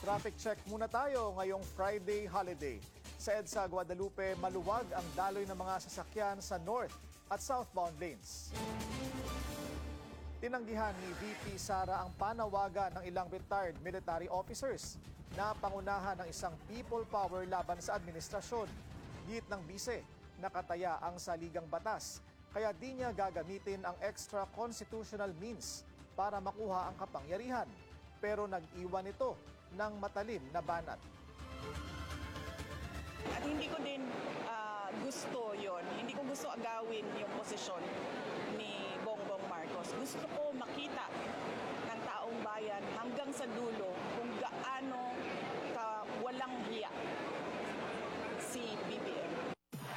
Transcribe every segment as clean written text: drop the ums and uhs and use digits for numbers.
Traffic check muna tayo ngayong Friday holiday. Sa EDSA Guadalupe, maluwag ang daloy ng mga sasakyan sa north at southbound lanes. Tinanggihan ni VP Sara ang panawagan ng ilang retired military officers na pangunahan ng isang people power laban sa administrasyon. Git ng bise, nakataya ang saligang batas, kaya di niya gagamitin ang extra constitutional means para makuha ang kapangyarihan. Pero nag-iwan ito ng matalim na banat. At hindi ko din gusto yon. Hindi ko gusto agawin yung posisyon ni Bongbong Marcos. Gusto ko makita ng taong bayan hanggang sa dulo kung gaano walang hiya si BBM.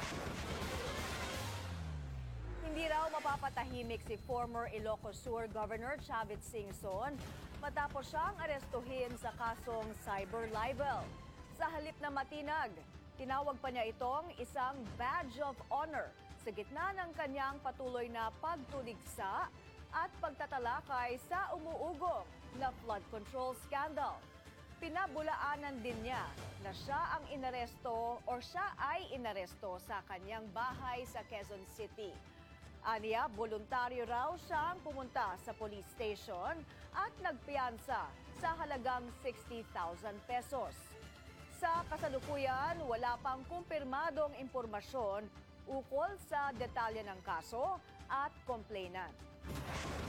Hindi raw mapapatahimik si former Ilocos Sur Governor Chavit Singson matapos siyang arestuhin sa kasong cyber libel. Sa halip na matinag, tinawag pa niya itong isang badge of honor sa gitna ng kanyang patuloy na pagtuligsa at pagtatalakay sa umuugong na flood control scandal. Pinabulaanan din niya na siya ay inaresto sa kanyang bahay sa Quezon City. Aniya, voluntaryo raw siyang pumunta sa police station at nagpiyansa sa halagang 60,000 pesos. Sa kasalukuyan, wala pang kumpirmadong impormasyon ukol sa detalye ng kaso at complainant.